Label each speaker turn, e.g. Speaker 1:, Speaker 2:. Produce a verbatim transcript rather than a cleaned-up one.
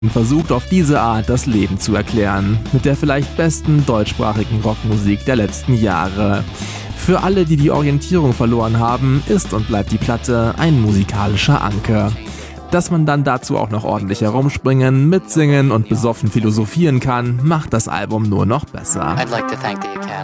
Speaker 1: versucht auf diese Art das Leben zu erklären, mit der vielleicht besten deutschsprachigen Rockmusik der letzten Jahre. Für alle, die die Orientierung verloren haben, ist und bleibt die Platte ein musikalischer Anker. Dass man dann dazu auch noch ordentlich herumspringen, mitsingen und besoffen philosophieren kann, macht das Album nur noch besser.